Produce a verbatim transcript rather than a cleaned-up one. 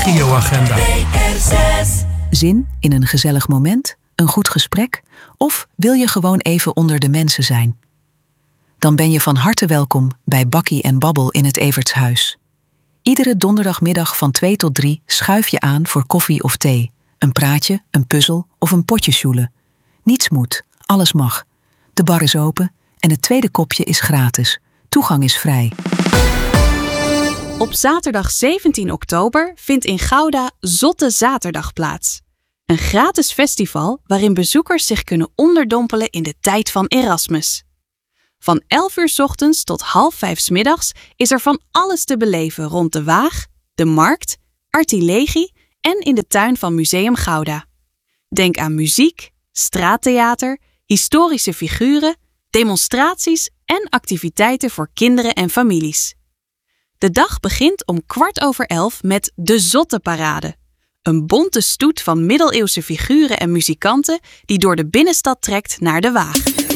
regioagenda. Zin in een gezellig moment, een goed gesprek? Of wil je gewoon even onder de mensen zijn? Dan ben je van harte welkom bij Bakkie en Babbel in het Evertshuis. Iedere donderdagmiddag van twee tot drie schuif je aan voor koffie of thee. Een praatje, een puzzel of een potje sjoelen. Niets moet, alles mag. De bar is open en het tweede kopje is gratis. Toegang is vrij. Op zaterdag zeventien oktober vindt in Gouda Zotte Zaterdag plaats. Een gratis festival waarin bezoekers zich kunnen onderdompelen in de tijd van Erasmus. Van elf uur 's ochtends tot half vijf 's middags is er van alles te beleven rond de Waag, de Markt, Artilegie en in de tuin van Museum Gouda. Denk aan muziek, straattheater, historische figuren, demonstraties en activiteiten voor kinderen en families. De dag begint om kwart over elf met de Zotte Parade. Een bonte stoet van middeleeuwse figuren en muzikanten die door de binnenstad trekt naar de Waag.